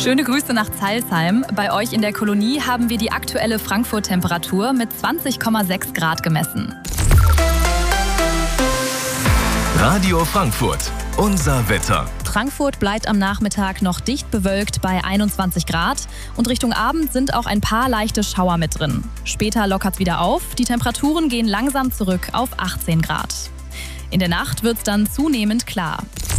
Schöne Grüße nach Zeilsheim. Bei euch in der Kolonie haben wir die aktuelle Frankfurt-Temperatur mit 20,6 Grad gemessen. Radio Frankfurt, unser Wetter. Frankfurt bleibt am Nachmittag noch dicht bewölkt bei 21 Grad und Richtung Abend sind auch ein paar leichte Schauer mit drin. Später lockert es wieder auf, die Temperaturen gehen langsam zurück auf 18 Grad. In der Nacht wird es dann zunehmend klar.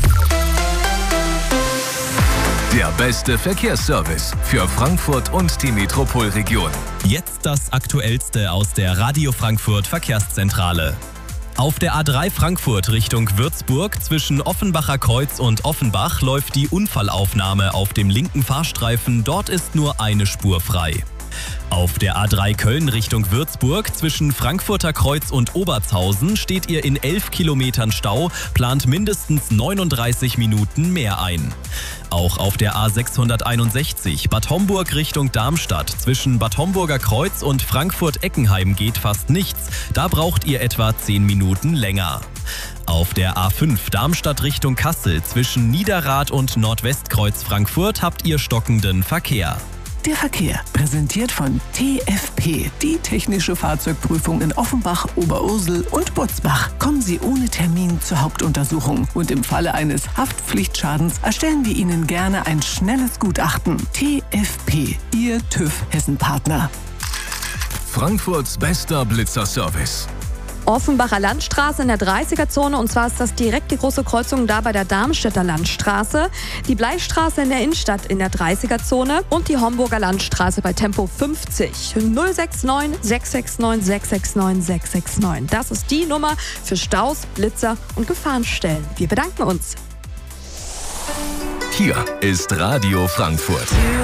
Der beste Verkehrsservice für Frankfurt und die Metropolregion. Jetzt das Aktuellste aus der Radio Frankfurt Verkehrszentrale. Auf der A3 Frankfurt Richtung Würzburg zwischen Offenbacher Kreuz und Offenbach läuft die Unfallaufnahme auf dem linken Fahrstreifen. Dort ist nur eine Spur frei. Auf der A3 Köln Richtung Würzburg zwischen Frankfurter Kreuz und Obertshausen steht ihr in 11 Kilometern Stau, plant mindestens 39 Minuten mehr ein. Auch auf der A661 Bad Homburg Richtung Darmstadt zwischen Bad Homburger Kreuz und Frankfurt-Eckenheim geht fast nichts, da braucht ihr etwa 10 Minuten länger. Auf der A5 Darmstadt Richtung Kassel zwischen Niederrad und Nordwestkreuz Frankfurt habt ihr stockenden Verkehr. Der Verkehr, präsentiert von TFP, die technische Fahrzeugprüfung in Offenbach, Oberursel und Butzbach. Kommen Sie ohne Termin zur Hauptuntersuchung und im Falle eines Haftpflichtschadens erstellen wir Ihnen gerne ein schnelles Gutachten. TFP, Ihr TÜV-Hessen-Partner. Frankfurts bester Blitzerservice. Offenbacher Landstraße in der 30er-Zone, und zwar ist das direkt die große Kreuzung da bei der Darmstädter Landstraße, die Bleistraße in der Innenstadt in der 30er-Zone und die Homburger Landstraße bei Tempo 50. 069 669 669 669. Das ist die Nummer für Staus, Blitzer und Gefahrenstellen. Wir bedanken uns. Hier ist Radio Frankfurt.